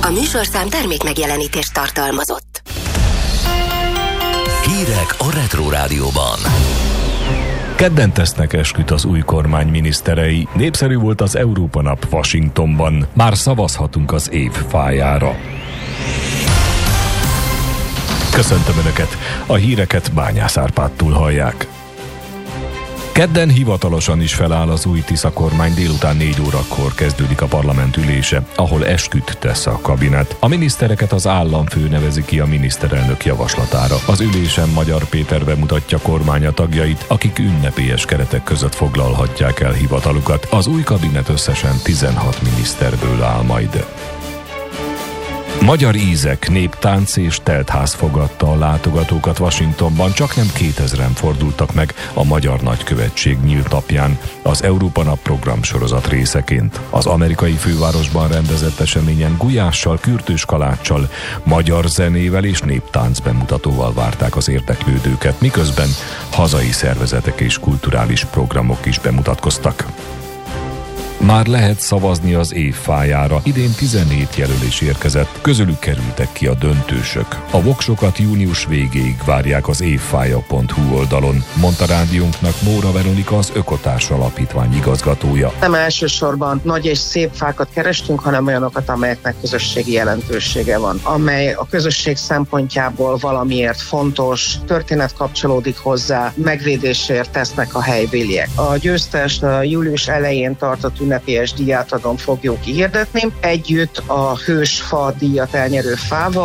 A műsorszám termék megjelenítést tartalmazott. Hírek a Retro Rádióban. Kedden tesznek esküt az új kormány miniszterei. Népszerű volt az Európa Nap Washingtonban. Már szavazhatunk az év fájára. Köszöntöm Önöket! A híreket Bányász Árpádtól hallják. Kedden hivatalosan is feláll az új Tisza kormány, délután 4 órakor kezdődik a parlament ülése, ahol esküt tesz a kabinet. A minisztereket az államfő nevezi ki a miniszterelnök javaslatára. Az ülésen Magyar Péter bemutatja kormánya tagjait, akik ünnepélyes keretek között foglalhatják el hivatalukat. Az új kabinet összesen 16 miniszterből áll majd. Magyar ízek, néptánc és teltház fogadta a látogatókat Washingtonban, csaknem 2000-en fordultak meg a Magyar Nagykövetség nyílt napján, az Európa Nap programsorozat részeként. Az amerikai fővárosban rendezett eseményen gulyással, kürtős kaláccsal, magyar zenével és néptánc bemutatóval várták az érdeklődőket, miközben hazai szervezetek és kulturális programok is bemutatkoztak. Már lehet szavazni az év fájára. Idén 17 jelölés érkezett, közülük kerültek ki a döntősök. A voksokat június végéig várják az évfája.hu oldalon, mondta rádiónknak Móra Veronika, az Ökotárs Alapítvány igazgatója. Nem elsősorban nagy és szép fákat kerestünk, hanem olyanokat, amelyeknek közösségi jelentősége van, amely a közösség szempontjából valamiért fontos, történet kapcsolódik hozzá, megvédésért tesznek a helybéliek. A győztest a július elején tartott ünnepélyes díjátadón fogjuk kihirdetni, együtt a hősfa díjat elnyerő fával.